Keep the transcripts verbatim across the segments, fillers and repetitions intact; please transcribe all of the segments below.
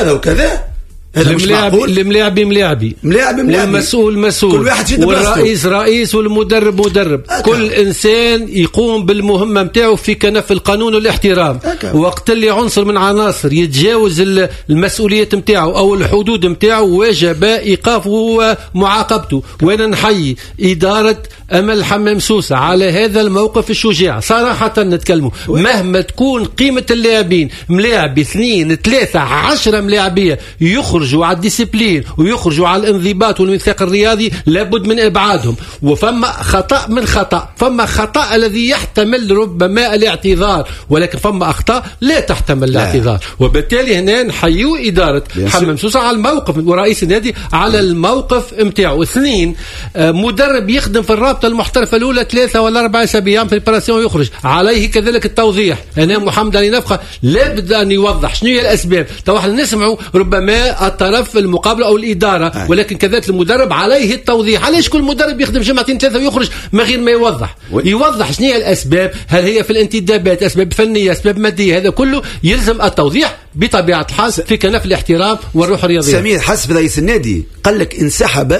كذا وكذا. الملاعبي الملاعبي ملاعبي ملاعبي والمسؤول مسؤول، كل واحد والرئيس رئيس والمدرب مدرب. أكا. كل إنسان يقوم بالمهمة متاعه في كنف القانون والاحترام. أكا. وقت اللي عنصر من عناصر يتجاوز المسؤوليات متاعه أو الحدود متاعه وجب إيقافه ومعاقبته. وأنا نحيي إدارة أمل حمام سوسة على هذا الموقف الشجاع صراحة. نتكلموا مهما تكون قيمة اللاعبين، ملاعبي اثنين ثلاثة عشرة ملاعبية يخرج يخرجوا على الديسيبلين ويخرجوا على الانضباط والميثاق الرياضي لابد من إبعادهم. وفما خطأ من خطأ، فما خطأ الذي يحتمل ربما الاعتذار، ولكن فما أخطاء لا تحتمل لا. الاعتذار. وبالتالي هنا نحيو إدارة حمام سوسة على الموقف ورئيس النادي على الموقف متاعه. اثنين، مدرب يخدم في الرابطة المحترفة الأولى ثلاثة ولا أربعة أسابيع في البراسيون يخرج عليه كذلك التوضيح. هنا محمد علي نفخة لابد أن يوضح شنو هي الأسباب. تو احنا نسمعوا ربما الطرف المقابل أو الإدارة آه. ولكن كذلك المدرب عليه التوضيح. علاش كل مدرب يخدم جمعتين ثلاثة ويخرج من غير ما يوضح و... يوضح شنو هي الأسباب؟ هل هي في الانتدابات أسباب فنية أسباب مادية؟ هذا كله يلزم التوضيح بطبيعة الحال في كنف الاحترام والروح الرياضية. سمير حسب رئيس النادي قال لك انسحب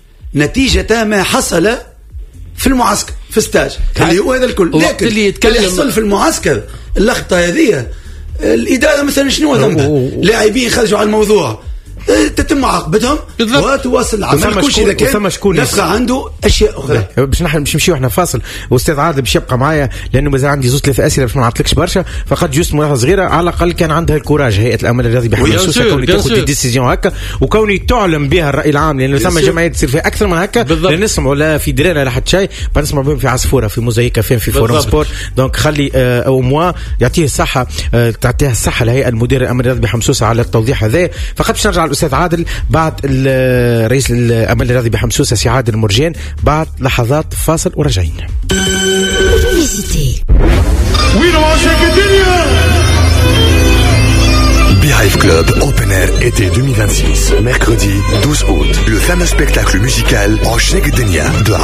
نتيجة ما حصل في المعسكر في ستاج اللي هو هذا الكل. لكن اللي يتكلم يحصل في المعسكر اللخطة هذه الإدارة مثلا شنو ذنبها؟ لاعبين خرجوا على الموضوع تتم معاقبتهم وتواصل العمل. كل شيء إذا كان نفقه عنده أشياء أخرى. باش نحن باش نمشيو احنا فاصل، واستاذ عادل باش يبقى معايا لأنه مازال عندي زوج ثلاثة أسئلة باش ما نعطلكش برشا. فقد جوست ملاحظة صغيرة، على الأقل كان عندها الكوراج هيئة الأمل الرياضي بحمام سوسة كوني تاخذ دي ديسيزيون هكا وكوني تعلم بها الرأي العام، لأنه ثم جمعيات تصير فيها أكثر من هكا لا نسمعوا لا في ديرنا لا حتى شيء، بنسمع بهم في عصفورة في موزايكا فين في فورم سبورت. دونك خلي آه أو موا يعطيه الصحة آه تعطيها الصحة الهيئة المدير الأمل الرياضي بحمام سوسة على التوضيح هذا. فقد باش نرجع الأستاذ عادل بعد رئيس الأمل الرياضي بحمام سوسة سي عادل مرجان بعد لحظات فاصل وراجعين. Beehive Club Open Air été deux mille vingt-six, mercredi douze août. Le fameux spectacle musical Rochnek Denia de